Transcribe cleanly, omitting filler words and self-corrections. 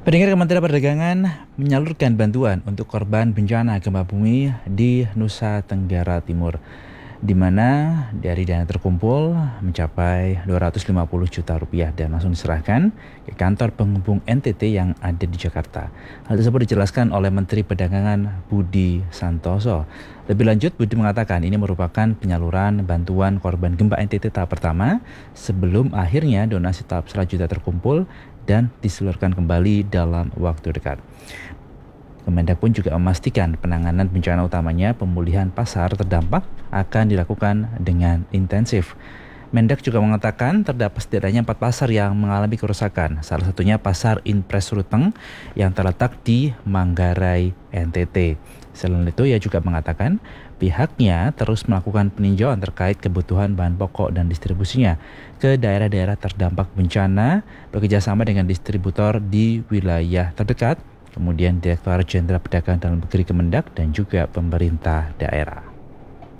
Pendengar, Kementerian Perdagangan menyalurkan bantuan untuk korban bencana gempa bumi di Nusa Tenggara Timur, di mana dari dana terkumpul mencapai 250 juta rupiah dan langsung diserahkan ke kantor penghubung NTT yang ada di Jakarta. Hal tersebut dijelaskan oleh Menteri Perdagangan Budi Santoso. Lebih lanjut, Budi mengatakan ini merupakan penyaluran bantuan korban gempa NTT tahap pertama sebelum akhirnya donasi tahap selanjutnya terkumpul dan diseluruhkan kembali dalam waktu dekat. Kemendak pun juga memastikan penanganan bencana utamanya pemulihan pasar terdampak akan dilakukan dengan intensif. Mendak juga mengatakan terdapat setidaknya 4 pasar yang mengalami kerusakan, salah satunya pasar Impres Ruteng yang terletak di Manggarai, NTT. Selain itu, ia juga mengatakan pihaknya terus melakukan peninjauan terkait kebutuhan bahan pokok dan distribusinya ke daerah-daerah terdampak bencana, bekerjasama dengan distributor di wilayah terdekat, kemudian Direktur Jenderal Perdagangan Dalam Negeri Kemendak dan juga pemerintah daerah.